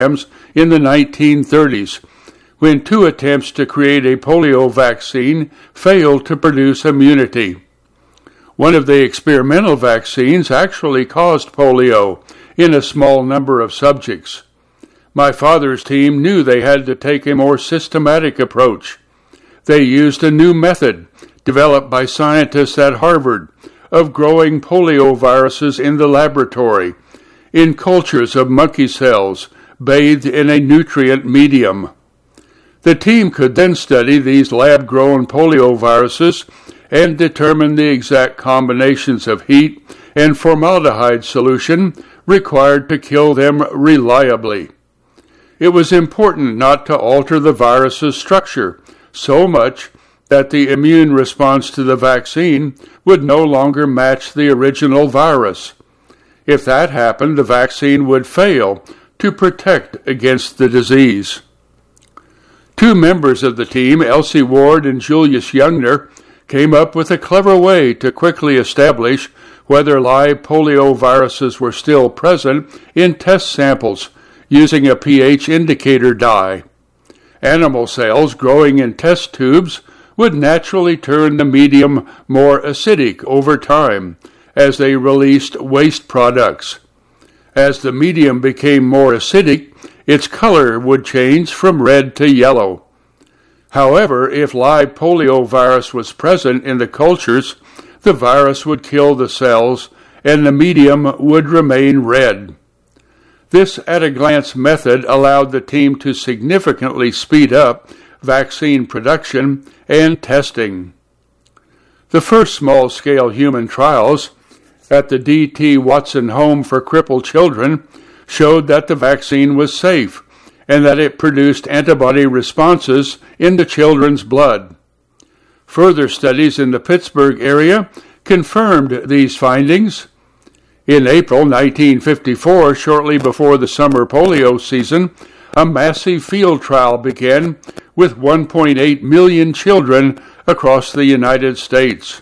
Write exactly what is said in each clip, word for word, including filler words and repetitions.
in the nineteen thirties, when two attempts to create a polio vaccine failed to produce immunity. One of the experimental vaccines actually caused polio in a small number of subjects. My father's team knew they had to take a more systematic approach. They used a new method, developed by scientists at Harvard, of growing polio viruses in the laboratory, in cultures of monkey cells bathed in a nutrient medium. The team could then study these lab-grown polio viruses and determine the exact combinations of heat and formaldehyde solution required to kill them reliably. It was important not to alter the virus's structure so much that the immune response to the vaccine would no longer match the original virus. If that happened, the vaccine would fail to protect against the disease. Two members of the team, Elsie Ward and Julius Youngner, came up with a clever way to quickly establish whether live polio viruses were still present in test samples using a pH indicator dye. Animal cells growing in test tubes would naturally turn the medium more acidic over time as they released waste products. As the medium became more acidic, its color would change from red to yellow. However, if live polio virus was present in the cultures, the virus would kill the cells and the medium would remain red. This at-a-glance method allowed the team to significantly speed up vaccine production and testing. The first small-scale human trials at the D T Watson Home for Crippled Children showed that the vaccine was safe and that it produced antibody responses in the children's blood. Further studies in the Pittsburgh area confirmed these findings. In April nineteen fifty-four, shortly before the summer polio season, a massive field trial began with one point eight million children across the United States.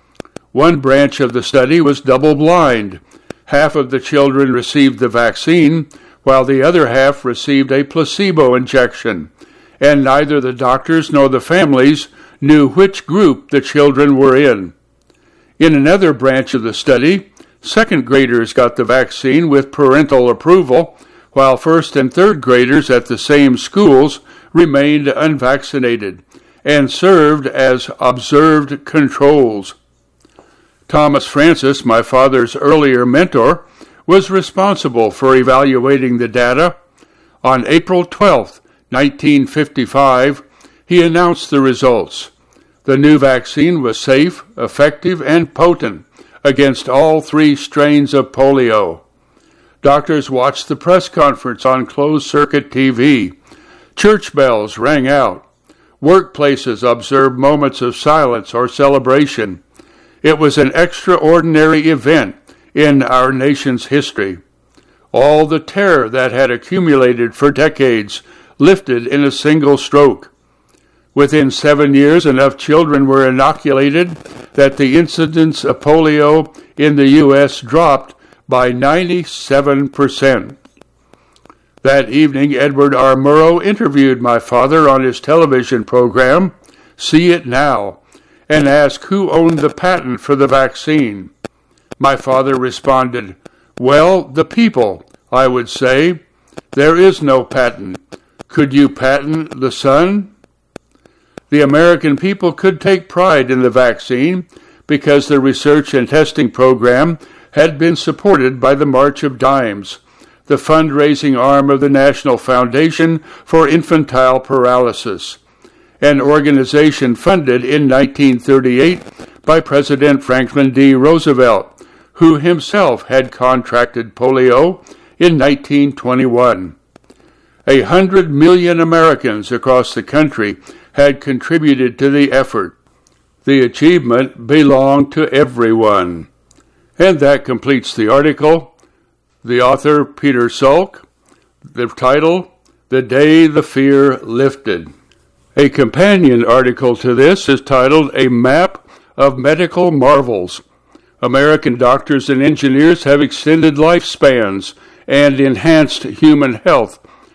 One branch of the study was double-blind. Half of the children received the vaccine, while the other half received a placebo injection, and neither the doctors nor the families knew which group the children were in. In another branch of the study, second graders got the vaccine with parental approval, while first and third graders at the same schools remained unvaccinated and served as observed controls. Thomas Francis, my father's earlier mentor, was responsible for evaluating the data. On April twelfth, nineteen fifty-five, he announced the results. The new vaccine was safe, effective, and potent against all three strains of polio. Doctors watched the press conference on closed-circuit T V. Church bells rang out. Workplaces observed moments of silence or celebration. It was an extraordinary event in our nation's history. All the terror that had accumulated for decades lifted in a single stroke. Within seven years, enough children were inoculated that the incidence of polio in the U S dropped by ninety-seven percent. That evening, Edward R. Murrow interviewed my father on his television program, See It Now, and asked who owned the patent for the vaccine. My father responded, "Well, the people, I would say. There is no patent. Could you patent the sun?" The American people could take pride in the vaccine because the research and testing program had been supported by the March of Dimes, the fundraising arm of the National Foundation for Infantile Paralysis, an organization funded in nineteen thirty-eight by President Franklin D. Roosevelt, who himself had contracted polio in nineteen twenty-one. A hundred million Americans across the country had contributed to the effort. The achievement belonged to everyone. And that completes the article. The author, Peter Salk. The title, The Day the Fear Lifted. A companion article to this is titled A Map of Medical Marvels. American doctors and engineers have extended lifespans and enhanced human health